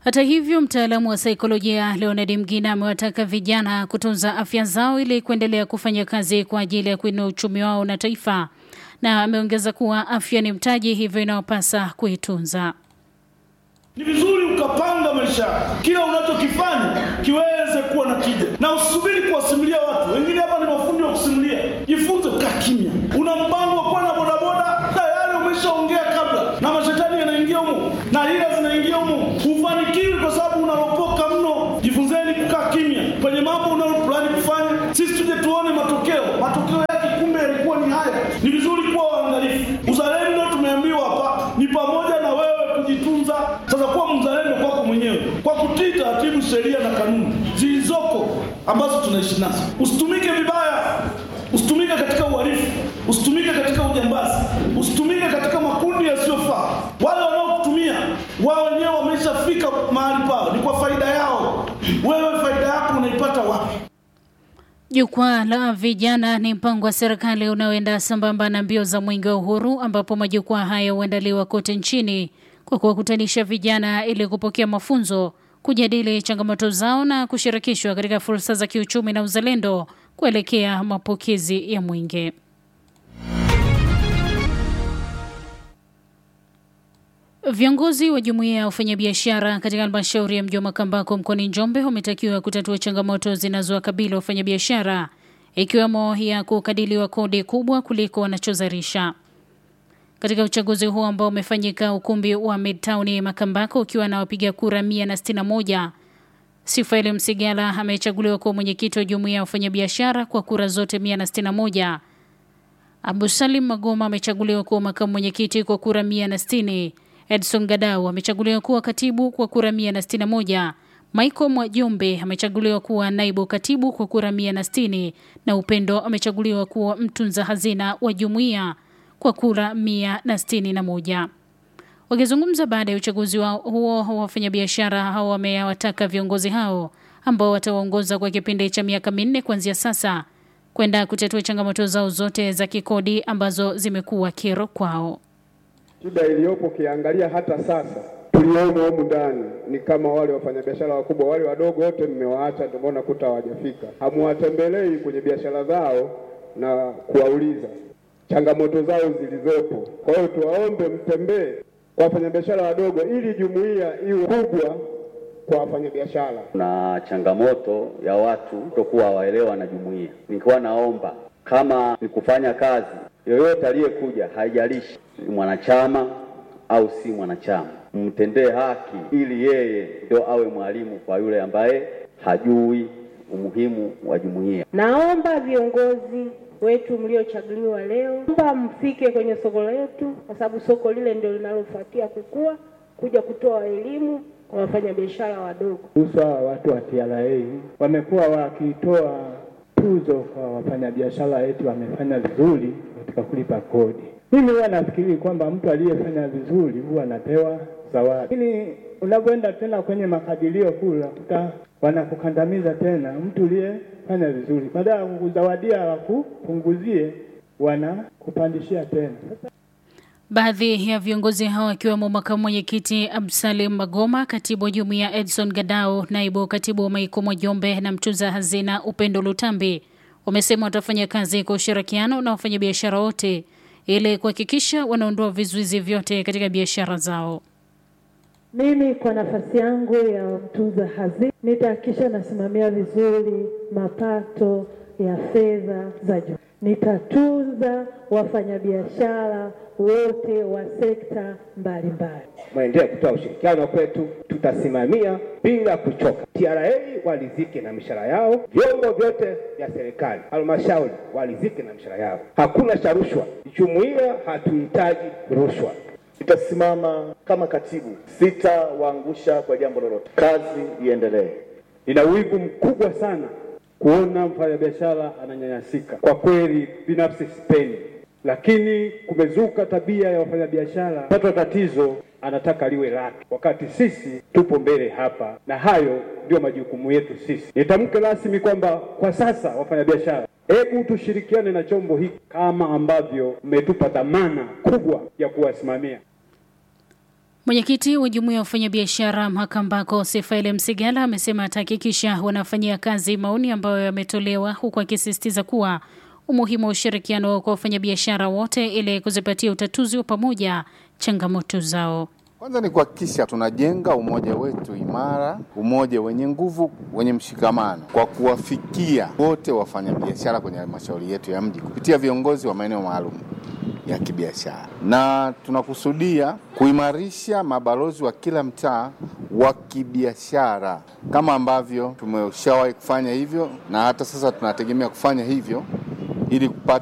Hata hivyo, mtaalamu wa saikolojia Leonard Mgina amewataka vijana kutunza afya zao ili kuendelea kufanya kazi kwa ajili ya kuinua uchumi wao na taifa, na ameongeza kuwa afya ni mtaji, hivyo inawapasa kuitunza. Ni vizuri ukapanga maisha, kila unachokifanya kiweze kuwa na tija, na usubiri kuwasimulia watu wengine. Hapa ni mafundi wa kusimulia, jifunze kukaa kimya. Una mpango wa kuwa na bodaboda, tayari umeshaongea kabla, na mashetani yanaingia humo na hila zinaingia humo. Hufanikiwi kwa sababu unaropoka mno. Jifunzeni kukaa kimya kwenye mambo unayoplan kufanya. Sisi tuje tuone matokeo yake, kumbe yalikuwa ni haya. Ni vizuri kuwa waangalifu. Uzalendo tumeambiwa hapa ni pamoja na wewe kujitunza. Sasa kuwa mzalendo kwako mwenyewe kwa kutii taratibu, sheria na kanuni zilizoko ambazo tunaishi nazo. Usitumike vibaya, usitumike katika uhalifu, usitumike katika ujambazi, usitumike katika makundi yasiyofaa. Wale wanaokutumia wao wenyewe wameshafika mahali pao, ni kwa faida yao. Wewe faida yako unaipata wapi? Jukwaa la vijana ni mpango wa serikali unaoenda sambamba na mbio za Mwenge wa Uhuru, ambapo majukwaa haya huandaliwa kote nchini kwa kuwakutanisha vijana ili kupokea mafunzo, kujadili changamoto zao na kushirikishwa katika fursa za kiuchumi na uzalendo kuelekea mapokezi ya Mwenge. Viongozi wa jumuiya ya wafanyabiashara katika halmashauri ya mji wa Makambako mkoani Njombe wametakiwa kutatua changamoto zinazowakabili wafanyabiashara, ikiwemo ya kukadiliwa kodi kubwa kuliko wanachozalisha. Katika uchaguzi huo ambao umefanyika ukumbi wa Midtown Makambako ukiwa na wapiga kura 161, Sifaeli Msigala amechaguliwa kuwa mwenyekiti wa jumuiya ya wafanyabiashara kwa kura zote 161. Abu Salim Magoma amechaguliwa kuwa makamu mwenyekiti kwa kura 160. Edson Gadau amechaguliwa kuwa katibu kwa kura 161. Michael Mwajombe amechaguliwa kuwa naibu katibu kwa kura 160 na Upendo amechaguliwa kuwa mtunza hazina wa jumuiya kwa kura 161. Wakizungumza baada ya uchaguzi huo, wafanyabiashara hao wamewataka viongozi hao ambao watawaongoza kwa kipindi cha miaka 4 kuanzia sasa kwenda kutatua changamoto zao zote za kikodi ambazo zimekuwa kero kwao. Shida iliyopo kiangalia hata sasa tuliomo humu ndani ni kama wale wafanyabiashara wakubwa, wale wadogo wote mmewaacha, ndio maana kuta hawajafika. Hamuwatembelei kwenye biashara zao na kuwauliza changamoto zao zilizopo. Kwa hiyo tuwaombe mtembee kwa wafanyabiashara wadogo ili jumuiya iwe kubwa kwa wafanyabiashara. Na changamoto ya watu kutokuwa waelewa na jumuiya. Nilikuwa naomba kama ni kufanya kazi, yoyote aliyekuja haijalishi ni mwanachama au si mwanachama, mtendee haki ili yeye ndio awe mwalimu kwa yule ambaye hajui umuhimu wa jumuiya. Naomba viongozi wetu mliochaguliwa leo, naomba mfike kwenye soko letu, kwa sababu soko lile ndio linalofuatia kukua, kuja kutoa elimu kwa wafanyabiashara wadogo. Watu wa TRA wamekuwa wakitoa tuzo kwa wafanyabiashara eti wamefanya vizuri katika kulipa kodi. Mimi huwa nafikiri kwamba mtu aliyefanya vizuri huwa anapewa zawadi. Lakini unapoenda tena kwenye makadirio kula wanakukandamiza tena mtu aliyefanya vizuri. Badala ya kukuzawadia wakupunguzie wanakupandishia tena. Baadhi ya viongozi hao akiwemo makamu mwenyekiti Absalim Magoma, katibu wa jumuiya Edson Gadau, naibu katibu Michael Mwajombe na mtunza hazina Upendo Lutambi wamesema watafanya kazi kwa ushirikiano na wafanyabiashara wote ili kuhakikisha wanaondoa vizuizi vyote katika biashara zao. Mimi kwa nafasi yangu ya mtunza hazina nitahakikisha nasimamia vizuri mapato ya fedha za jumuiya. Nitatunza wafanyabiashara wote wa sekta mbalimbali. Mwendelee kutoa ushirikiano kwetu, tutasimamia bila kuchoka. TRA walizike na mishahara yao, vyombo vyote vya serikali, halmashauri walizike na mishahara yao. Hakuna cha rushwa. Jumuiya hatuhitaji rushwa. Nitasimama kama katibu, sitawaangusha kwa jambo lolote. Kazi iendelee. Ina wivu mkubwa sana kuona mfanyabiashara ananyanyasika. Kwa kweli binafsi sipendi. Lakini kumezuka tabia ya wafanyabiashara pata tatizo anataka liwe lake, wakati sisi tupo mbele hapa na hayo ndio majukumu yetu sisi. Nitamke rasmi kwamba kwa sasa wafanyabiashara, hebu tushirikiane na chombo hiki kama ambavyo mmetupa dhamana kubwa ya kuwasimamia. Mwenyekiti wa jumuiya ya wafanyabiashara Makambako Sifaile Msigala amesema atahakikisha wanafanyia kazi maoni ambayo yametolewa, huku akisisitiza kuwa umuhimu wa ushirikiano kwa wafanyabiashara wote ili kuzipatia utatuzi wa pamoja changamoto zao. Kwanza ni kuhakikisha tunajenga umoja wetu imara, umoja wenye nguvu, wenye mshikamano, kwa kuwafikia wote wafanyabiashara kwenye halmashauri yetu ya mji kupitia viongozi wa maeneo maalum ya kibiashara. Na tunakusudia kuimarisha mabalozi wa kila mtaa wa kibiashara kama ambavyo tumeshawahi kufanya hivyo, na hata sasa tunategemea kufanya hivyo ili kupata